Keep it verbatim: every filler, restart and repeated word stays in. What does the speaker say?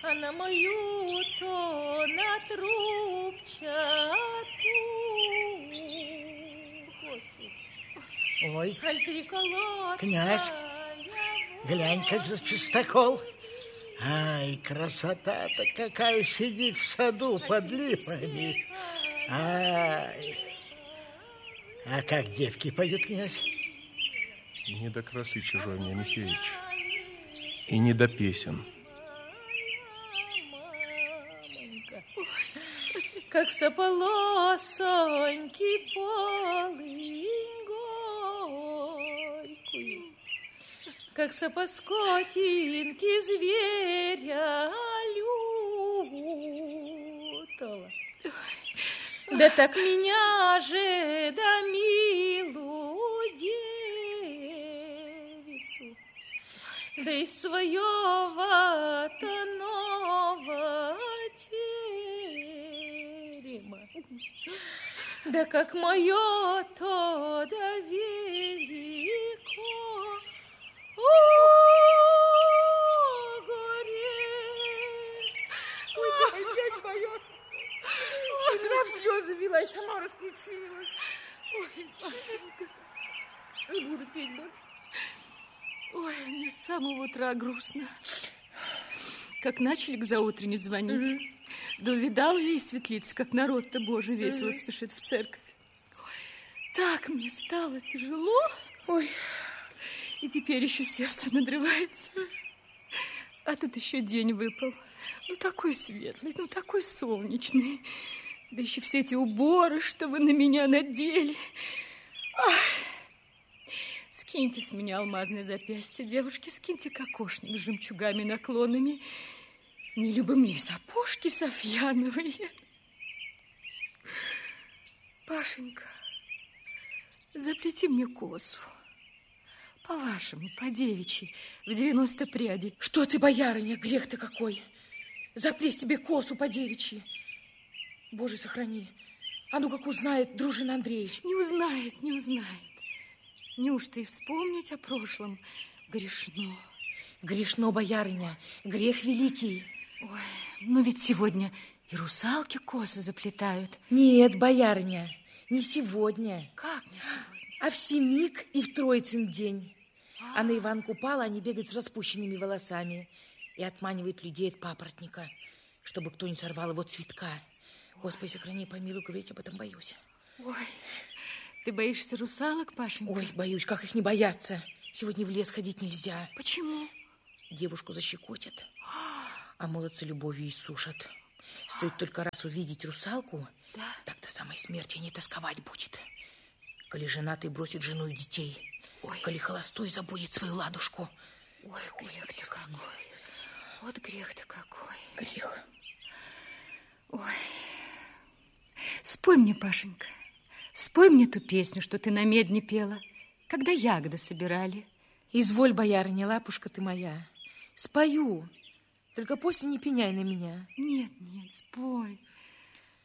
а на мою-то на трубчатую косу. Ой, Аль три колодца, князь, глянь-ка за чистокол. Ай, красота-то какая сидит в саду под липами. Ай, а как девки поют, князь? Не до красы чужой мне, Михеич, и не до песен. Как сополосоньки полынь горькую, как сопоскотинки зверя лютого. Да так меня же, да милую девицу, да из своего-то нового терема, да как мое-то да велико о горе. Ой, дядь мое, и меня в слезы вела, и сама раскручилась. Ой, Пашенька, не буду петь больше. Ой, мне с самого утра грустно. Как начали к заутренне звонить, угу. Да увидала я и светлица, как народ-то Божий весело угу. спешит в церковь. Ой, так мне стало тяжело. Ой. И теперь еще сердце надрывается. А тут еще день выпал. Ну, такой светлый, ну, такой солнечный. Да еще все эти уборы, что вы на меня надели. Ах! Скиньте с меня алмазное запястье, девушки, скиньте кокошник с жемчугами наклонами. Не любые сапожки софьяновые. Пашенька, заплети мне косу. По-вашему, по-девичьи, в девяносто прядей. Что ты, боярыня, грех-то какой? Заплесь тебе косу по-девичьи. Боже, сохрани. А ну, как узнает Дружин Андреевич? Не узнает, не узнает. Неужто и вспомнить о прошлом грешно? Грешно, боярыня, грех великий. Ой, но ведь сегодня и русалки косы заплетают. Нет, боярыня, не сегодня. Как не сегодня? А в семик и в Троицын день. А, а на Иван Купала они бегают с распущенными волосами и отманивают людей от папоротника, чтобы кто не сорвал его цветка. Ой. Господи, сохрани, помилуй, говорить об этом боюсь. Ой, ты боишься русалок, Пашенька? Ой, боюсь, как их не бояться. Сегодня в лес ходить нельзя. Почему? Девушку защекотят, а молодцы любовью иссушат. Стоит только раз увидеть русалку, да? Так до самой смерти не тосковать будет. Коли женатый бросит жену и детей, ой. Коли холостой забудет свою ладушку. Ой, грех-то какой. Вот грех-то какой. Грех. Ой. Спой мне, Пашенька, спой мне ту песню, что ты на медне пела, когда ягоды собирали. Изволь, боярыня, лапушка ты моя, спою. Только после не пеняй на меня. Нет, нет, спой.